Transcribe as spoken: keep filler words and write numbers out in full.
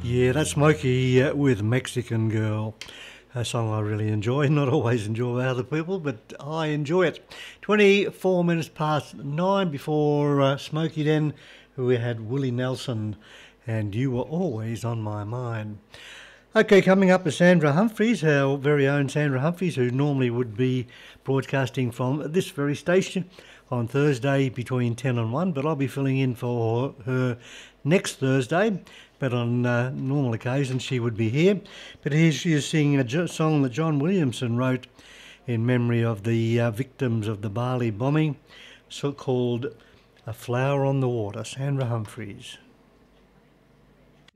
Yeah, that's Smokey uh, with Mexican Girl. A song I really enjoy. Not always enjoy by other people, but I enjoy it. twenty-four minutes past nine before uh, Smokey then, we had Willie Nelson, and You Were Always on My Mind. Okay, coming up is Sandra Humphreys, our very own Sandra Humphreys, who normally would be broadcasting from this very station on Thursday between ten and one, but I'll be filling in for her next Thursday. But on uh, normal occasions she would be here. But here she is singing a jo- song that John Williamson wrote in memory of the uh, victims of the Bali bombing, so called A Flower on the Water. Sandra Humphreys.